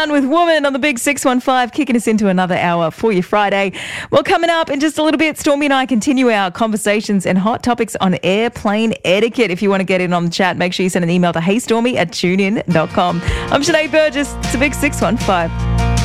Brown with Woman on the Big 615, kicking us into another hour for your Friday. Well, coming up in just a little bit, Stormy and I continue our conversations and hot topics on airplane etiquette. If you want to get in on the chat, make sure you send an email to heystormy@tunein.com. I'm Sinead Burgess. It's a Big 615.